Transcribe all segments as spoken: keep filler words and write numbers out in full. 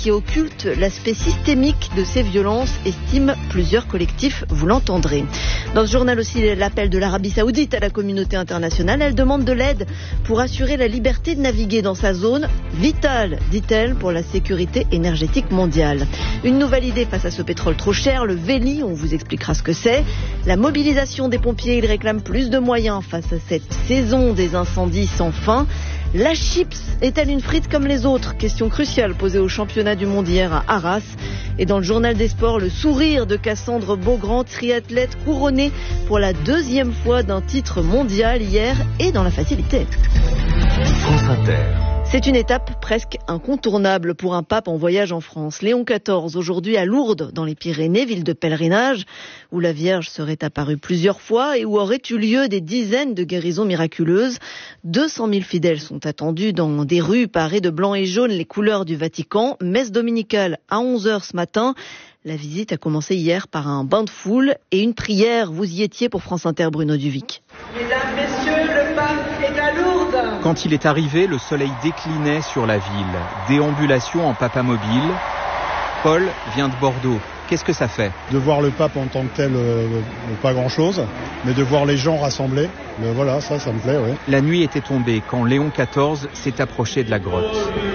qui occulte l'aspect systémique de ces violences, estiment plusieurs collectifs, vous l'entendrez. Dans ce journal aussi, l'appel de l'Arabie Saoudite à la communauté internationale. Elle demande de l'aide pour assurer la liberté de naviguer dans sa zone, vitale, dit-elle, pour la sécurité énergétique mondiale. Une nouvelle idée face à ce pétrole trop cher, le Véli, on vous expliquera ce que c'est. La mobilisation des pompiers, ils réclament plus de moyens face à cette saison des incendies sans fin. La chips est-elle une frite comme les autres? Question cruciale posée au championnat du monde hier à Arras. Et dans le journal des sports, le sourire de Cassandre Beaugrand, triathlète couronnée pour la deuxième fois d'un titre mondial hier et dans la facilité. France Inter. C'est une étape presque incontournable pour un pape en voyage en France. Léon quatorze, aujourd'hui à Lourdes, dans les Pyrénées, ville de pèlerinage, où la Vierge serait apparue plusieurs fois et où auraient eu lieu des dizaines de guérisons miraculeuses. deux cent mille fidèles sont attendus dans des rues parées de blanc et jaune, les couleurs du Vatican. Messe dominicale à onze heures ce matin. La visite a commencé hier par un bain de foule et une prière. Vous y étiez pour France Inter, Bruno Duvic. Mesdames, messieurs, le pape est à Lourdes. Quand il est arrivé, le soleil déclinait sur la ville. Déambulation en papamobile. Paul vient de Bordeaux. Qu'est-ce que ça fait? De voir le pape en tant que tel, euh, pas grand-chose, mais de voir les gens rassemblés, euh, voilà, ça, ça me plaît, oui. La nuit était tombée quand Léon quatorze s'est approché de la grotte.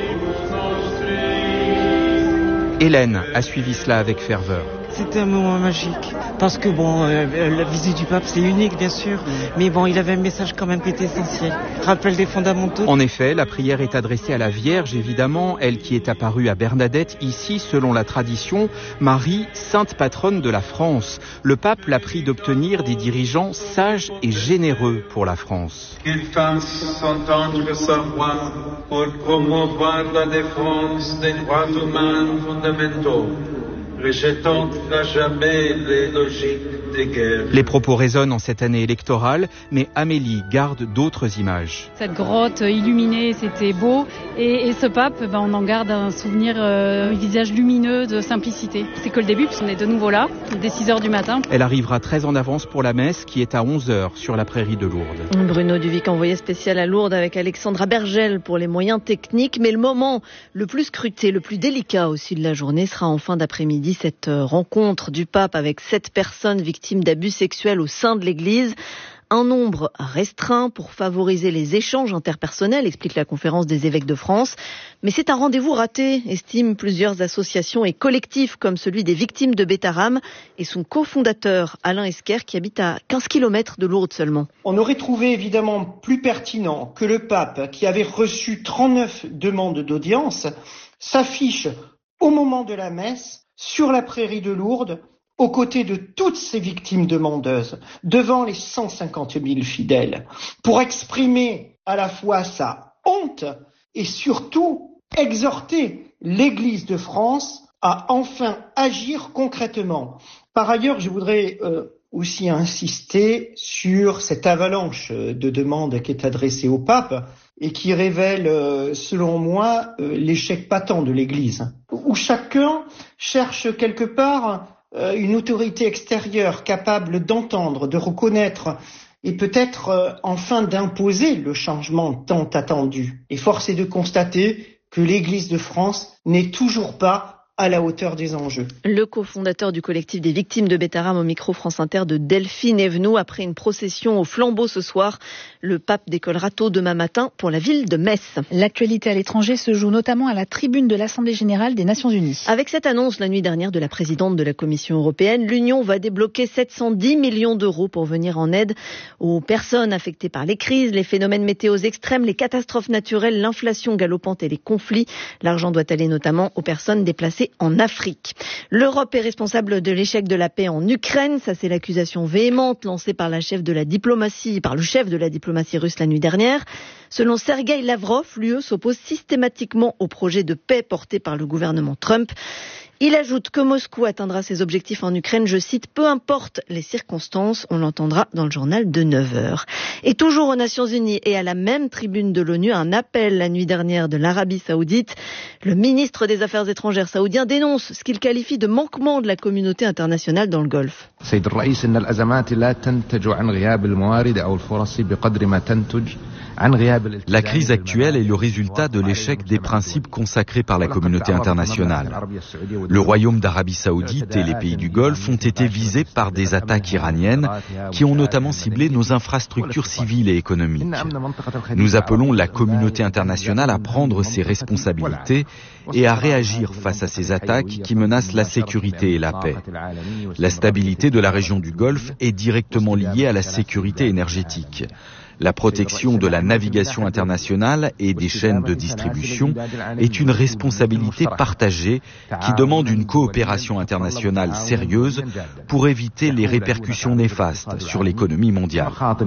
Hélène a suivi cela avec ferveur. C'était un moment magique, parce que bon, euh, la visite du pape c'est unique bien sûr, mais bon, il avait un message quand même qui était essentiel, rappel des fondamentaux. En effet, la prière est adressée à la Vierge, évidemment, elle qui est apparue à Bernadette, ici, selon la tradition, Marie, sainte patronne de la France. Le pape l'a prie d'obtenir des dirigeants sages et généreux pour la France. Qu'il fasse entendre sa voix pour promouvoir la défense des droits humains fondamentaux, rejetant à jamais les logiques des guerres. Les propos résonnent en cette année électorale, mais Amélie garde d'autres images. Cette grotte illuminée, c'était beau. Et, et ce pape, ben, on en garde un souvenir, euh, un visage lumineux de simplicité. C'est que le début, puisqu'on est de nouveau là, dès six heures du matin. Elle arrivera très en avance pour la messe, qui est à onze heures sur la prairie de Lourdes. Bruno Duvic, envoyé spécial à Lourdes avec Alexandra Bergel pour les moyens techniques. Mais le moment le plus scruté, le plus délicat aussi de la journée sera en fin d'après-midi, cette rencontre du pape avec sept personnes victimes d'abus sexuels au sein de l'Église. Un nombre restreint pour favoriser les échanges interpersonnels, explique la conférence des évêques de France. Mais c'est un rendez-vous raté, estiment plusieurs associations et collectifs comme celui des victimes de Bétarame et son cofondateur Alain Esquer qui habite à quinze kilomètres de Lourdes seulement. On aurait trouvé évidemment plus pertinent que le pape, qui avait reçu trente-neuf demandes d'audience, s'affiche au moment de la messe sur la prairie de Lourdes, aux côtés de toutes ces victimes demandeuses, devant les cent cinquante mille fidèles, pour exprimer à la fois sa honte et surtout exhorter l'Église de France à enfin agir concrètement. Par ailleurs, je voudrais euh, aussi insister sur cette avalanche de demandes qui est adressée au pape et qui révèle, euh, selon moi, euh, l'échec patent de l'Église, où chacun cherche quelque part une autorité extérieure capable d'entendre, de reconnaître et peut-être euh, enfin d'imposer le changement tant attendu. Et force est de constater que l'Église de France n'est toujours pas à la hauteur des enjeux. Le cofondateur du collectif des victimes de Bétarame au micro France Inter de Delphine Evenou. Après une procession au flambeau ce soir, le pape décollera tôt demain matin pour la ville de Metz. L'actualité à l'étranger se joue notamment à la tribune de l'Assemblée générale des Nations unies. Avec cette annonce la nuit dernière de la présidente de la Commission européenne, l'Union va débloquer sept cent dix millions d'euros pour venir en aide aux personnes affectées par les crises, les phénomènes météo extrêmes, les catastrophes naturelles, l'inflation galopante et les conflits. L'argent doit aller notamment aux personnes déplacées en Afrique. L'Europe est responsable de l'échec de la paix en Ukraine. Ça, c'est l'accusation véhémente lancée par la chef de la diplomatie, par le chef de la diplomatie russe la nuit dernière. Selon Sergueï Lavrov, l'U E s'oppose systématiquement au projet de paix porté par le gouvernement Trump. Il ajoute que Moscou atteindra ses objectifs en Ukraine, je cite, peu importe les circonstances, on l'entendra dans le journal de neuf heures. Et toujours aux Nations Unies et à la même tribune de l'ONU, un appel la nuit dernière de l'Arabie Saoudite. Le ministre des Affaires étrangères saoudien dénonce ce qu'il qualifie de manquement de la communauté internationale dans le Golfe. سيد الرئيس إن الأزمات لا تنتج عن غياب الموارد أو الفرص بقدر ما تنتج La crise actuelle est le résultat de l'échec des principes consacrés par la communauté internationale. Le Royaume d'Arabie Saoudite et les pays du Golfe ont été visés par des attaques iraniennes qui ont notamment ciblé nos infrastructures civiles et économiques. Nous appelons la communauté internationale à prendre ses responsabilités et à réagir face à ces attaques qui menacent la sécurité et la paix. La stabilité de la région du Golfe est directement liée à la sécurité énergétique. La protection de la navigation internationale et des chaînes de distribution est une responsabilité partagée qui demande une coopération internationale sérieuse pour éviter les répercussions néfastes sur l'économie mondiale.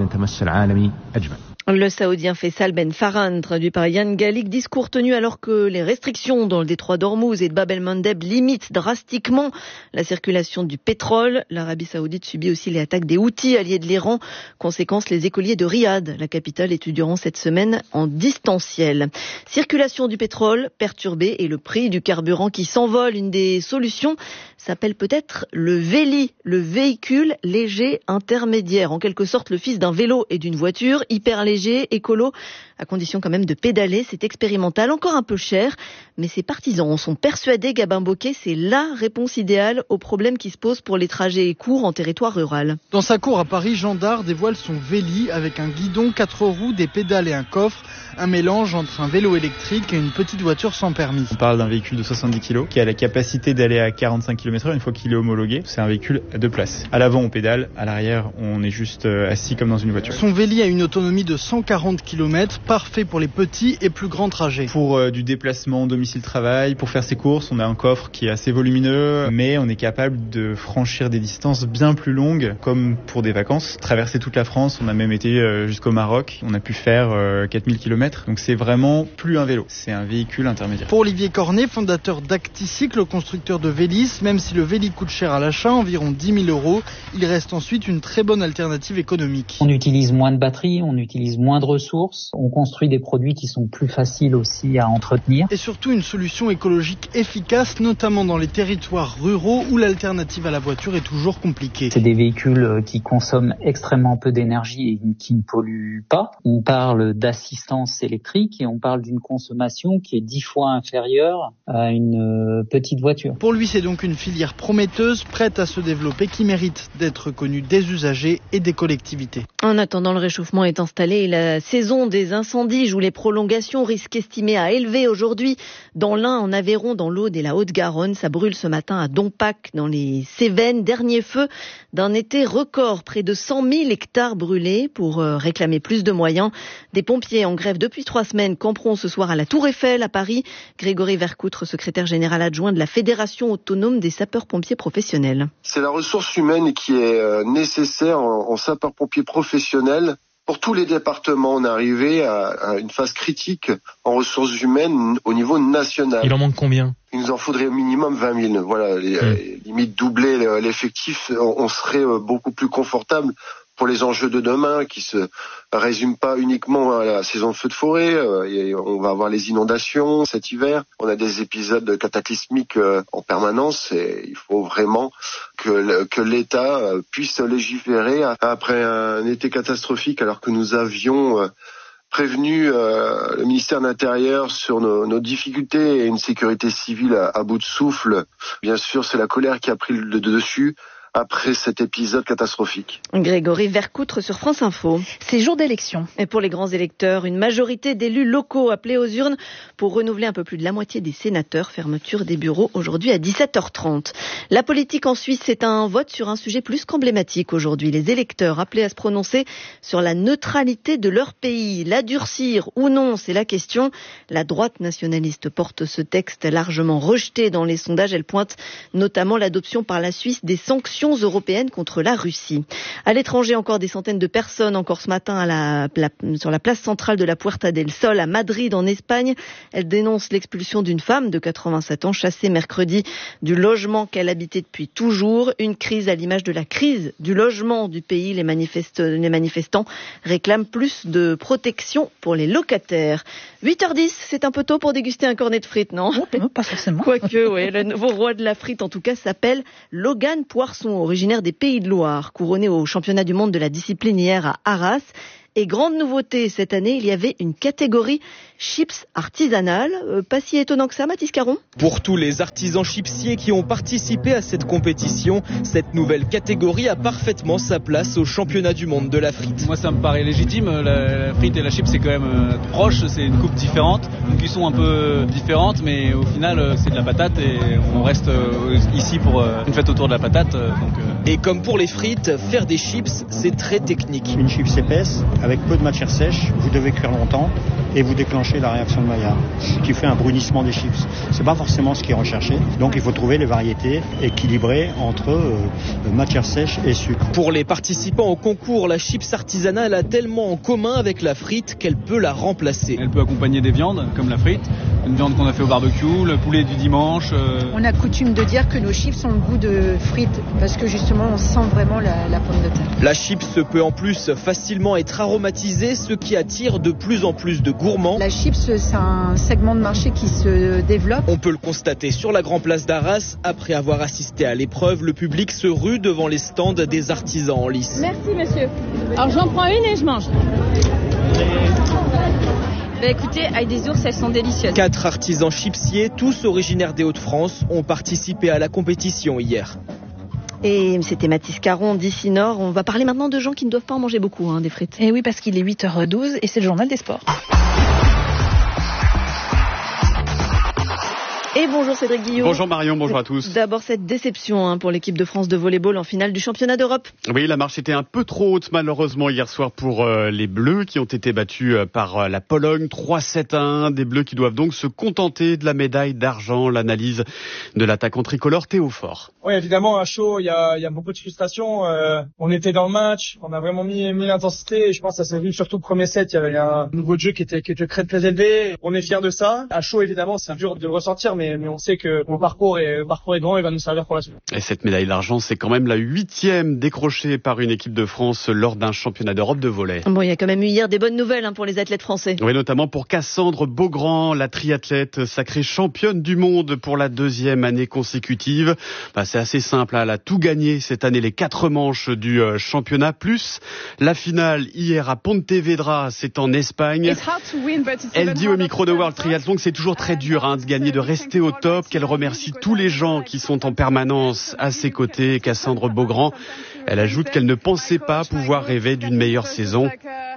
Le Saoudien Faisal Ben Farhan, traduit par Yann Gallic, discours tenu alors que les restrictions dans le détroit d'Ormuz et de Bab el-Mandeb limitent drastiquement la circulation du pétrole. L'Arabie Saoudite subit aussi les attaques des Houthis, alliés de l'Iran. Conséquence, les écoliers de Riyad, la capitale, étudieront cette semaine en distanciel. Circulation du pétrole perturbée et le prix du carburant qui s'envole. Une des solutions s'appelle peut-être le Véli, le véhicule léger intermédiaire. En quelque sorte, le fils d'un vélo et d'une voiture, hyper léger, écolo, à condition quand même de pédaler. C'est expérimental, encore un peu cher, mais ses partisans en sont persuadés. Gabin Bocquet, c'est la réponse idéale aux problèmes qui se posent pour les trajets courts en territoire rural. Dans sa cour à Paris, Jean Dard dévoile son Véli avec un guidon, quatre roues, des pédales et un coffre. Un mélange entre un vélo électrique et une petite voiture sans permis. On parle d'un véhicule de soixante-dix kilos qui a la capacité d'aller à quarante-cinq kilomètres heure une fois qu'il est homologué. C'est un véhicule à deux places. À l'avant, on pédale. À l'arrière, on est juste assis comme dans une voiture. Son Véli a une autonomie de cent quarante kilomètres, parfait pour les petits et plus grands trajets. Pour euh, du déplacement domicile-travail, pour faire ses courses, on a un coffre qui est assez volumineux, mais on est capable de franchir des distances bien plus longues, comme pour des vacances. Traverser toute la France, on a même été euh, jusqu'au Maroc. On a pu faire euh, quatre mille kilomètres. Donc c'est vraiment plus un vélo, c'est un véhicule intermédiaire. Pour Olivier Cornet, fondateur d'Acticycle, constructeur de Vélis, même si le Véli coûte cher à l'achat, environ dix mille euros, il reste ensuite une très bonne alternative économique. On utilise moins de batteries, on utilise moins de ressources, on construit des produits qui sont plus faciles aussi à entretenir. Et surtout une solution écologique efficace, notamment dans les territoires ruraux où l'alternative à la voiture est toujours compliquée. C'est des véhicules qui consomment extrêmement peu d'énergie et qui ne polluent pas. On parle d'assistance électrique et on parle d'une consommation qui est dix fois inférieure à une petite voiture. Pour lui, c'est donc une filière prometteuse, prête à se développer, qui mérite d'être connue des usagers et des collectivités. En attendant, le réchauffement est installé et la saison des incendies joue les prolongations, risque estimé à élevé aujourd'hui dans l'Ain, en Aveyron, dans l'Aude et la Haute-Garonne. Ça brûle ce matin à Dompac, dans les Cévennes. Dernier feu d'un été record, près de cent mille hectares brûlés. Pour réclamer plus de moyens, des pompiers en grève depuis trois semaines camperont ce soir à la Tour Eiffel à Paris. Grégory Vercoutre, secrétaire général adjoint de la Fédération autonome des sapeurs-pompiers professionnels. C'est la ressource humaine qui est nécessaire en, en sapeurs-pompiers professionnels. Pour tous les départements, on est arrivé à, à une phase critique en ressources humaines au niveau national. Il en manque combien ? Il nous en faudrait au minimum vingt mille. Voilà, les, mmh. limite doubler l'effectif, on, on serait beaucoup plus confortable pour les enjeux de demain qui se résument pas uniquement à la saison de feux de forêt. Euh, on va avoir les inondations cet hiver. On a des épisodes cataclysmiques euh, en permanence et il faut vraiment que, le, que l'État euh, puisse légiférer après un été catastrophique alors que nous avions euh, prévenu euh, le ministère de l'Intérieur sur nos, nos difficultés et une sécurité civile à, à bout de souffle. Bien sûr, c'est la colère qui a pris le dessus après cet épisode catastrophique. Grégory Vercoutre sur France Info. C'est jour d'élection. Et pour les grands électeurs, une majorité d'élus locaux appelés aux urnes pour renouveler un peu plus de la moitié des sénateurs. Fermeture des bureaux aujourd'hui à dix-sept heures trente. La politique en Suisse, c'est un vote sur un sujet plus qu'emblématique aujourd'hui. Les électeurs appelés à se prononcer sur la neutralité de leur pays. La durcir ou non, c'est la question. La droite nationaliste porte ce texte largement rejeté dans les sondages. Elle pointe notamment l'adoption par la Suisse des sanctions européennes contre la Russie. À l'étranger, encore des centaines de personnes, encore ce matin à la, la, sur la place centrale de la Puerta del Sol à Madrid, en Espagne. Elle dénonce l'expulsion d'une femme de quatre-vingt-sept ans, chassée mercredi du logement qu'elle habitait depuis toujours. Une crise à l'image de la crise du logement du pays. Les, manifeste, les manifestants réclament plus de protection pour les locataires. huit heures dix, c'est un peu tôt pour déguster un cornet de frites, non ? Non, pas forcément. Quoique, oui, le nouveau roi de la frite, en tout cas, s'appelle Logan Poisson, originaire des Pays de Loire, couronné au championnat du monde de la discipline hier à Arras. Et grande nouveauté cette année, il y avait une catégorie chips artisanales. Euh, pas si étonnant que ça, Mathis Caron. Pour tous les artisans chipsiers qui ont participé à cette compétition, cette nouvelle catégorie a parfaitement sa place au championnat du monde de la frite. Moi ça me paraît légitime, la, la frite et la chips c'est quand même euh, proche, c'est une coupe différente, une cuisson un peu différente, mais au final euh, c'est de la patate et on reste euh, ici pour euh, une fête autour de la patate. Euh, donc, euh... Et comme pour les frites, faire des chips c'est très technique. Une chips épaisse, avec peu de matière sèche, vous devez cuire longtemps et vous déclenchez la réaction de Maillard, ce qui fait un brunissement des chips. C'est pas forcément ce qui est recherché, donc il faut trouver les variétés équilibrées entre euh, matière sèche et sucre. Pour les participants au concours, la chips artisanale a tellement en commun avec la frite qu'elle peut la remplacer. Elle peut accompagner des viandes comme la frite, une viande qu'on a fait au barbecue, le poulet du dimanche. Euh... On a coutume de dire que nos chips ont le goût de frites parce que justement on sent vraiment la, la pomme de terre. La chips peut en plus facilement être aromatisée, ce qui attire de plus en plus de gourmands. La chips, c'est un segment de marché qui se développe. On peut le constater sur la Grand Place d'Arras. Après avoir assisté à l'épreuve, le public se rue devant les stands des artisans en lice. Merci monsieur. Alors j'en prends une et je mange. Bah écoutez, avec des ours, elles sont délicieuses. Quatre artisans chipsiers, tous originaires des Hauts-de-France, ont participé à la compétition hier. Et c'était Mathis Caron d'Ici Nord. On va parler maintenant de gens qui ne doivent pas en manger beaucoup, hein, des frites. Et oui, parce qu'il est huit heures douze et c'est le journal des sports. Et bonjour Cédric Guillaume. Bonjour Marion, bonjour à tous. D'abord cette déception hein, pour l'équipe de France de volley-ball en finale du championnat d'Europe. Oui, la marche était un peu trop haute malheureusement hier soir pour euh, les Bleus qui ont été battus euh, par euh, la Pologne trois sept à un. Des Bleus qui doivent donc se contenter de la médaille d'argent. L'analyse de l'attaquant tricolore Théo Fort. Oui, évidemment à chaud, il y a, il y a beaucoup de frustration. Euh, on était dans le match, on a vraiment mis, mis l'intensité. Et je pense que ça s'est vu surtout le premier set. Il y avait un niveau de jeu qui était, qui était très très élevé. On est fiers de ça. À chaud évidemment, c'est dur de le ressentir, mais Mais, mais on sait que mon parcours est, le parcours est grand et va nous servir pour la suite. Et cette médaille d'argent, c'est quand même la huitième décrochée par une équipe de France lors d'un championnat d'Europe de volley. Bon, il y a quand même eu hier des bonnes nouvelles hein, pour les athlètes français. Oui, notamment pour Cassandre Beaugrand, la triathlète sacrée championne du monde pour la deuxième année consécutive. Bah, c'est assez simple, hein, elle a tout gagné cette année, les quatre manches du euh, championnat, plus la finale hier à Pontevedra, c'est en Espagne. Elle dit au micro de World Triathlon que c'est toujours très dur hein, de gagner, de rester au top, qu'elle remercie tous les gens qui sont en permanence à ses côtés. Cassandre Beaugrand, elle ajoute qu'elle ne pensait pas pouvoir rêver d'une meilleure saison.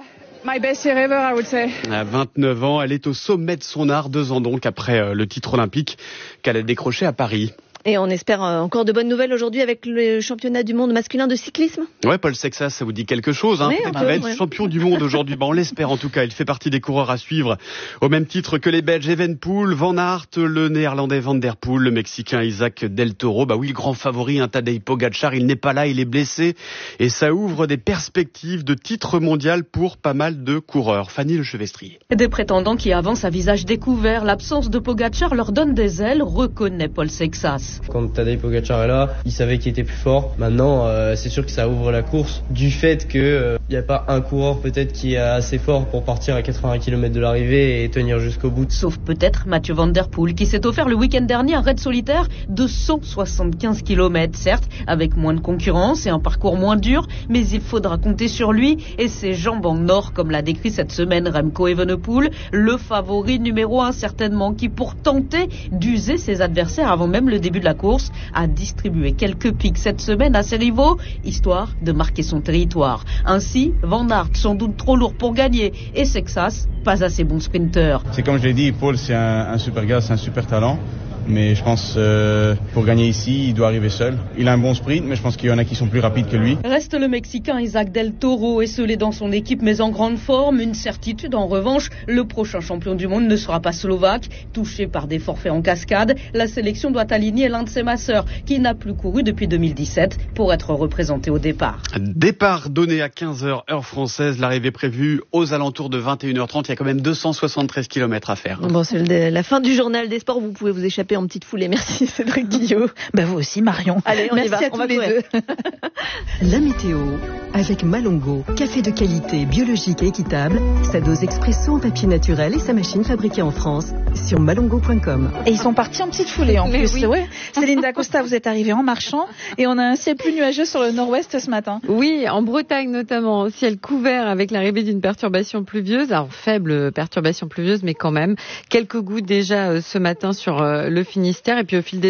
À vingt-neuf ans, elle est au sommet de son art, deux ans donc après le titre olympique qu'elle a décroché à Paris. Et on espère encore de bonnes nouvelles aujourd'hui avec le championnat du monde masculin de cyclisme. Ouais, Paul Sexas, ça vous dit quelque chose, hein? Oui, il va être ouais. champion du monde aujourd'hui. Bon, on l'espère en tout cas. Il fait partie des coureurs à suivre au même titre que les Belges Evenepoel, Van Aert, le Néerlandais Van der Poel, le Mexicain Isaac Del Toro. Bah oui, le grand favori, hein, Tadej Pogacar, il n'est pas là, il est blessé et ça ouvre des perspectives de titre mondial pour pas mal de coureurs. Fanny Le Chevestrier. Des prétendants qui avancent à visage découvert. L'absence de Pogacar leur donne des ailes, reconnaît Paul Sexas. Quand Tadej Pogacar est là, il savait qu'il était plus fort. Maintenant, euh, c'est sûr que ça ouvre la course du fait que euh, il n'y a pas un coureur peut-être qui est assez fort pour partir à quatre-vingts kilomètres de l'arrivée et tenir jusqu'au bout. Sauf peut-être Mathieu Van Der Poel qui s'est offert le week-end dernier un raid solitaire de cent soixante-quinze kilomètres, certes avec moins de concurrence et un parcours moins dur, mais il faudra compter sur lui et ses jambes en or, comme l'a décrit cette semaine Remco Evenepoel, le favori numéro un certainement, qui pour tenter d'user ses adversaires avant même le début de la course a distribué quelques pics cette semaine à ses rivaux, histoire de marquer son territoire. Ainsi, Van Aert sans doute trop lourd pour gagner et Sexas pas assez bon sprinter. C'est comme je l'ai dit, Paul c'est un, un super gars, c'est un super talent. Mais je pense euh, pour gagner ici, il doit arriver seul. Il a un bon sprint, mais je pense qu'il y en a qui sont plus rapides que lui. Reste le Mexicain Isaac Del Toro, esselé dans son équipe mais en grande forme. Une certitude en revanche, le prochain champion du monde ne sera pas slovaque. Touché par des forfaits en cascade, la sélection doit aligner l'un de ses masseurs qui n'a plus couru depuis deux mille dix-sept pour être représenté au départ. Départ donné à quinze heures heure française, l'arrivée prévue aux alentours de vingt et une heures trente. Il y a quand même deux cent soixante-treize kilomètres à faire. Bon, c'est la fin du journal des sports, vous pouvez vous échapper en petite foulée. Merci Cédric Guillot. Bah vous aussi Marion. Allez, on Merci y va. à on tous va les courir. deux. La météo avec Malongo, café de qualité biologique et équitable, sa dose expresso en papier naturel et sa machine fabriquée en France sur malongo point com. Et ils sont partis en petite foulée en Mais plus. oui. Ouais. Céline Dacosta, vous êtes arrivée en marchant et on a un ciel plus nuageux sur le nord-ouest ce matin. Oui, en Bretagne notamment, ciel couvert avec l'arrivée d'une perturbation pluvieuse, alors faible perturbation pluvieuse mais quand même quelques gouttes déjà ce matin sur le Finistère et puis au fil des